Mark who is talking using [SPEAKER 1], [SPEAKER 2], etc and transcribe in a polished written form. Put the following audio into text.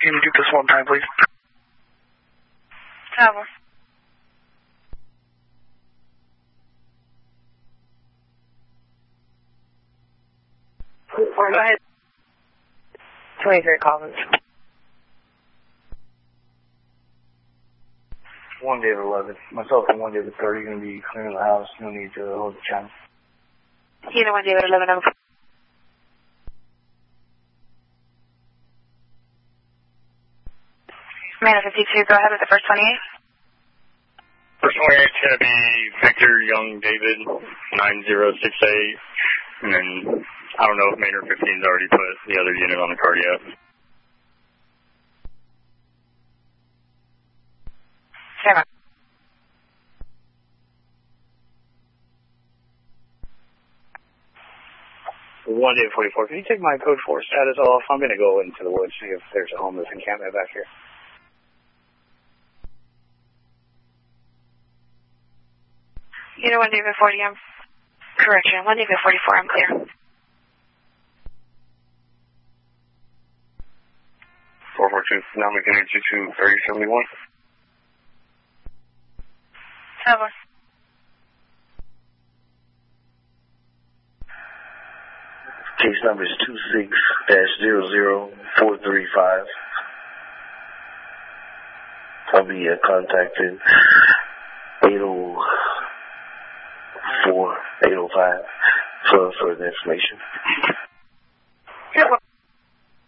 [SPEAKER 1] Can you do this one time, please?
[SPEAKER 2] Tower. Go ahead. 23 Collins.
[SPEAKER 1] 1 David 11. Myself and 1 David 30 going to be clearing the house. No need to hold the channel.
[SPEAKER 2] Unit 1 David 11 over. Commander 52, go ahead with the first 28.
[SPEAKER 3] First 28 is going to be Victor Young David 9068. And then I don't know if Maynard 15's already put the other unit on the card yet.
[SPEAKER 2] Sarah.
[SPEAKER 1] One David 44. Can you take my code 4 status off? I'm going to go into the woods, see if there's a homeless encampment back here.
[SPEAKER 2] Unit 1 David 40, correction, 1 David 44, I'm clear.
[SPEAKER 3] 442, now we can get you to 3071.
[SPEAKER 2] Tower.
[SPEAKER 4] Case number is 26-00435. I'll be contacted 804, 805 for further information.